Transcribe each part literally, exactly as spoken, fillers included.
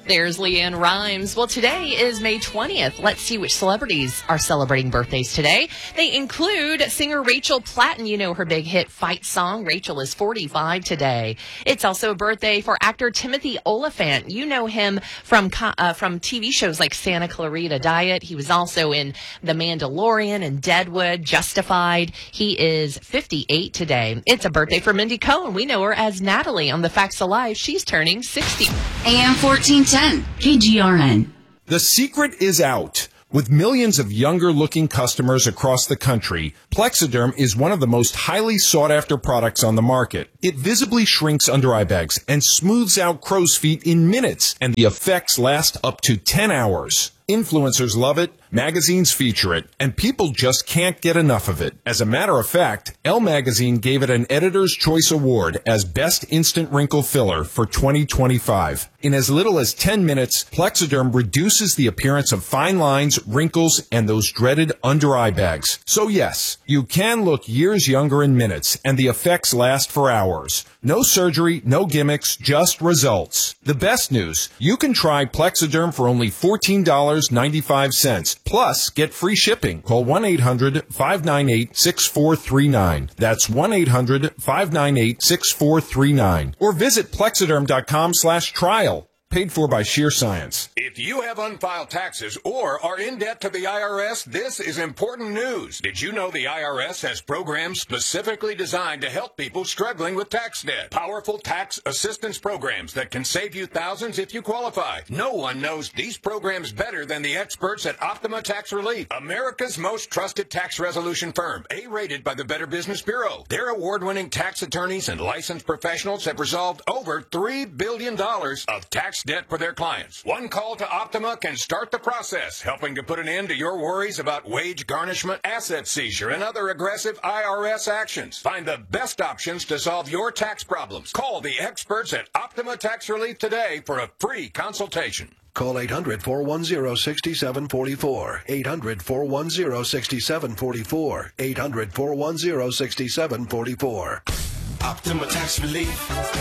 There's Leanne Rhymes. Well, today is May twentieth. Let's see which celebrities are celebrating birthdays today. They include singer Rachel Platten. You know her big hit Fight song. Rachel is forty-five today. It's also a birthday for actor Timothy Olyphant. You know him from uh, from T V shows like Santa Clarita Diet. He was also in The Mandalorian and Deadwood, Justified. He is fifty-eight today. It's a birthday for Mindy Cohn. We know her as Natalie on The Facts of Life. She's turning sixty. A M fourteen ten, K G R N. The secret is out. With millions of younger-looking customers across the country, Plexiderm is one of the most highly sought-after products on the market. It visibly shrinks under-eye bags and smooths out crow's feet in minutes, and the effects last up to ten hours. Influencers love it, magazines feature it, and people just can't get enough of it. As a matter of fact, Elle Magazine gave it an Editor's Choice Award as Best Instant Wrinkle Filler for twenty twenty-five. In as little as ten minutes, Plexiderm reduces the appearance of fine lines, wrinkles, and those dreaded under-eye bags. So yes, you can look years younger in minutes, and the effects last for hours. No surgery, no gimmicks, just results. The best news, you can try Plexiderm for only fourteen dollars and ninety-five cents. Plus, get free shipping. Call one eight hundred, five nine eight, six four three nine. That's one eight hundred, five nine eight, six four three nine. Or visit plexiderm.com slash trial. Paid for by Sheer Science. If you have unfiled taxes or are in debt to the I R S, this is important news. Did you know the I R S has programs specifically designed to help people struggling with tax debt? Powerful tax assistance programs that can save you thousands if you qualify. No one knows these programs better than the experts at Optima Tax Relief, America's most trusted tax resolution firm, A-rated by the Better Business Bureau. Their award-winning tax attorneys and licensed professionals have resolved over three billion dollars of tax debt for their clients. One call to Optima can start the process, helping to put an end to your worries about wage garnishment, asset seizure, and other aggressive I R S actions. Find the best options to solve your tax problems. Call the experts at Optima Tax Relief today for a free consultation. Call eight hundred, four one zero, six seven four four. eight hundred, four one zero, six seven four four. eight hundred, four one zero, six seven four four. Optima Tax Relief.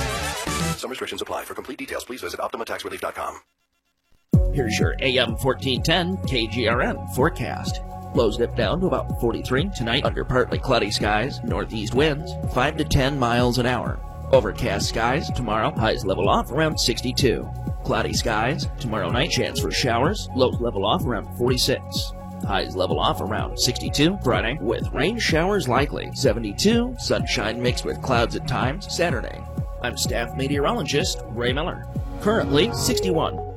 Some restrictions apply. For complete details, please visit optima tax relief dot com. Here's your A M fourteen ten K G R N forecast. Lows dip down to about forty-three tonight under partly cloudy skies, northeast winds, five to ten miles an hour. Overcast skies tomorrow, highs level off around sixty-two. Cloudy skies tomorrow night, chance for showers, lows level off around forty-six. Highs level off around sixty-two Friday, with rain showers likely. seventy-two, sunshine mixed with clouds at times Saturday. I'm staff meteorologist Ray Miller. Currently sixty-one.